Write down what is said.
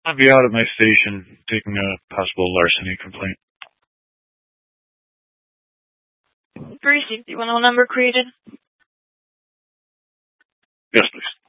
I'll be out at my station taking a possible larceny complaint. Greasy, do you want a number created? Yes, please.